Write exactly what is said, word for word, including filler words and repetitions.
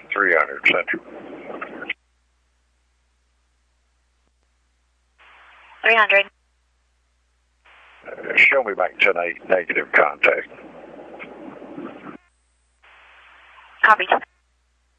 three hundred Central. three hundred. Uh, show me back ten eight, negative contact. Copy.